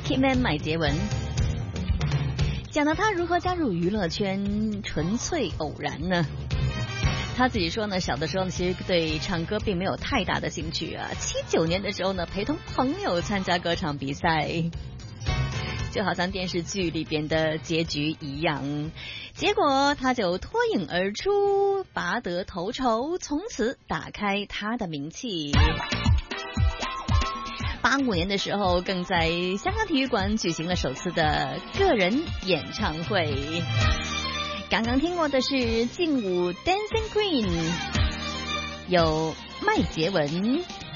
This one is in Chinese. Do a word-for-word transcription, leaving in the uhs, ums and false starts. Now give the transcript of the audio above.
Kitman 麦洁文。讲到他如何加入娱乐圈，纯粹偶然呢。他自己说呢，小的时候呢，其实对唱歌并没有太大的兴趣啊。七九年的时候呢，陪同朋友参加歌唱比赛，就好像电视剧里边的结局一样。结果他就脱颖而出，拔得头筹，从此打开他的名气。八五年的时候，更在香港体育馆举行了首次的个人演唱会。刚刚听过的是劲舞 Dancing Queen， 有麦洁文。